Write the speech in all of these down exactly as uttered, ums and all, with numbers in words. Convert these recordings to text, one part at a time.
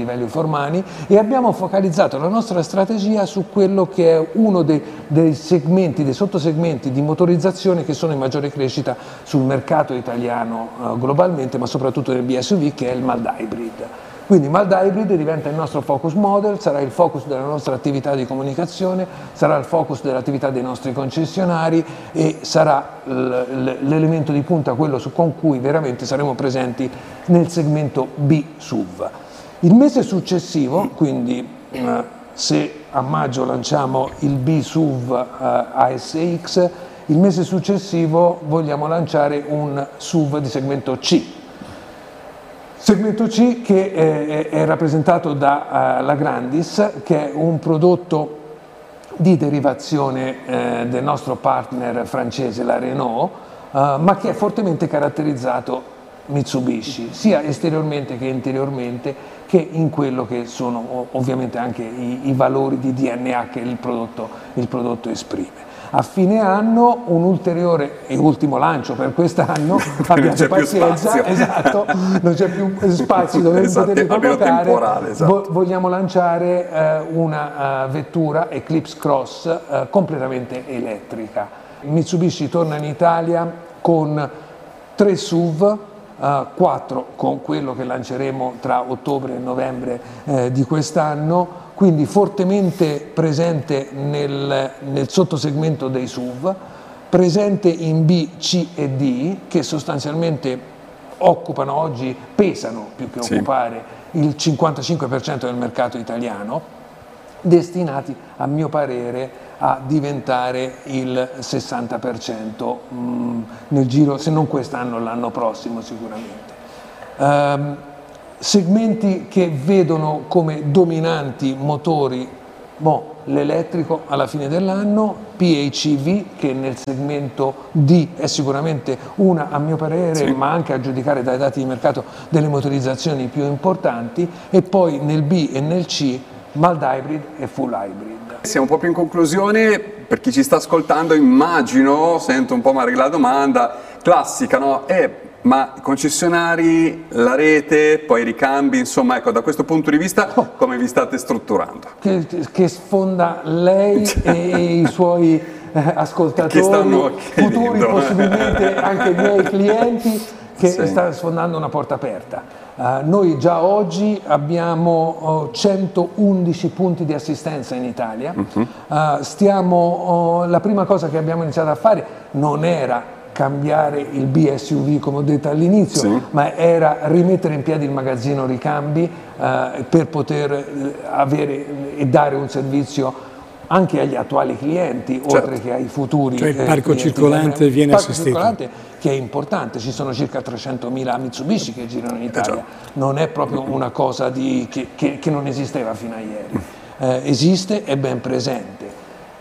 di Value for Money, e abbiamo focalizzato la nostra strategia su quello che è uno dei, dei segmenti, dei sottosegmenti di motorizzazione che sono in maggiore crescita sul mercato italiano uh, globalmente, ma soprattutto nel B S U V, che è il mild hybrid. Quindi mild hybrid diventa il nostro focus model, sarà il focus della nostra attività di comunicazione, sarà il focus dell'attività dei nostri concessionari e sarà l'elemento di punta, quello su, con cui veramente saremo presenti nel segmento B S U V. Il mese successivo, quindi eh, se a maggio lanciamo il B S U V eh, A S X, il mese successivo vogliamo lanciare un S U V di segmento C. Segmento C che è, è rappresentato da uh, la Grandis, che è un prodotto di derivazione eh, del nostro partner francese, la Renault, uh, ma che è fortemente caratterizzato Mitsubishi, sia esteriormente che interiormente, che in quello che sono ovviamente anche i, i valori di D N A che il prodotto, il prodotto esprime. A fine anno un ulteriore e ultimo lancio per quest'anno, abbiate pazienza, esatto, non c'è più spazio dove esatto, poterli collocare, esatto. Vogliamo lanciare eh, una uh, vettura Eclipse Cross uh, completamente elettrica. Mitsubishi torna in Italia con tre S U V, uh, quattro con quello che lanceremo tra ottobre e novembre eh, di quest'anno, quindi fortemente presente nel, nel sottosegmento dei S U V, presente in B, C e D, che sostanzialmente occupano oggi, pesano più che sì. occupare il cinquantacinque per cento del mercato italiano, destinati a mio parere a diventare il sessanta per cento mh, nel giro, se non quest'anno, l'anno prossimo sicuramente. Um, Segmenti che vedono come dominanti motori, boh, l'elettrico alla fine dell'anno, P H E V che nel segmento D è sicuramente una, a mio parere, sì. ma anche a giudicare dai dati di mercato, delle motorizzazioni più importanti, e poi nel B e nel C mild hybrid e full hybrid. Siamo proprio in conclusione, per chi ci sta ascoltando immagino, sento un po' magari la domanda classica, no? Eh, ma i concessionari, la rete, poi i ricambi, insomma, ecco, da questo punto di vista come vi state strutturando? Che, che sfonda lei e i suoi eh, ascoltatori, futuri possibilmente anche i miei clienti, che sì. sta sfondando una porta aperta. Uh, noi già oggi abbiamo uh, centoundici punti di assistenza in Italia. Uh-huh. uh, stiamo, uh, la prima cosa che abbiamo iniziato a fare non era cambiare il B S U V come ho detto all'inizio, sì. ma era rimettere in piedi il magazzino ricambi eh, per poter eh, avere e dare un servizio anche agli attuali clienti, certo. oltre che ai futuri. Cioè il parco eh, circolante viene parco assistito. Circolante che è importante, ci sono circa trecentomila Mitsubishi che girano in Italia, eh, certo. non è proprio una cosa di, che, che, che non esisteva fino a ieri, eh, esiste, è ben presente.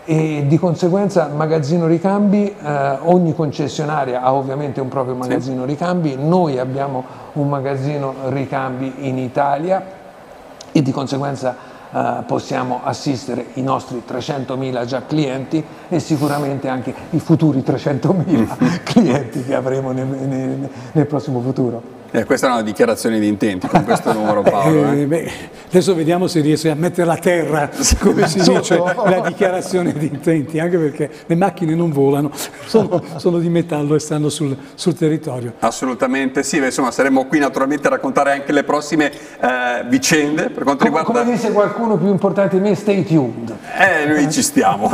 E di conseguenza magazzino ricambi, eh, ogni concessionaria ha ovviamente un proprio magazzino sì. ricambi, noi abbiamo un magazzino ricambi in Italia e di conseguensa eh, possiamo assistere i nostri trecentomila già clienti e sicuramente anche i futuri trecentomila clienti che avremo nel, nel, nel prossimo futuro. Eh, questa è una dichiarazione di intenti con questo numero, Paolo. Eh? Beh, adesso vediamo se riesce a mettere a terra, come si dice, la dichiarazione di intenti, anche perché le macchine non volano, sono, sono di metallo e stanno sul, sul territorio. Assolutamente sì, insomma saremo qui naturalmente a raccontare anche le prossime eh, vicende per quanto come, riguarda... Come dice qualcuno più importante di me, stay tuned. Eh, noi ci stiamo,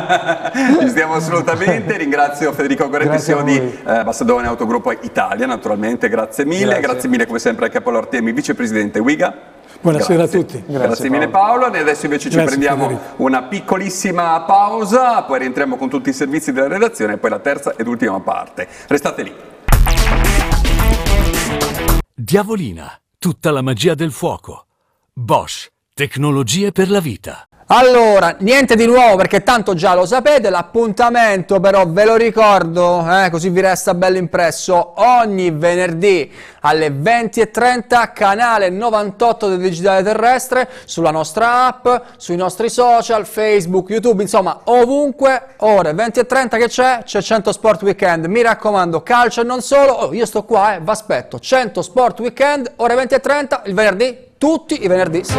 ci stiamo assolutamente, ringrazio Federico Goretti, C E O di eh, Bassadone Autogruppo Italia, naturalmente, grazie mille. Grazie. Grazie mille come sempre anche a Paolo Artemi, vicepresidente Wiga. Buonasera grazie. a tutti. Grazie, grazie mille Paolo. E adesso invece ci grazie, prendiamo Federico. Una piccolissima pausa, poi rientriamo con tutti i servizi della redazione e poi la terza ed ultima parte. Restate lì. Diavolina, tutta la magia del fuoco. Bosch, tecnologie per la vita. Allora, niente di nuovo perché tanto già lo sapete, l'appuntamento però ve lo ricordo, eh, così vi resta bello impresso, ogni venerdì alle venti e trenta, canale novantotto del Digitale Terrestre, sulla nostra app, sui nostri social, Facebook, YouTube, insomma ovunque, ore venti e trenta che c'è? C'è cento Sport Weekend, mi raccomando, calcio e non solo, oh, io sto qua, eh, vi aspetto, cento Sport Weekend, ore venti e trenta, il venerdì. tutti i venerdì.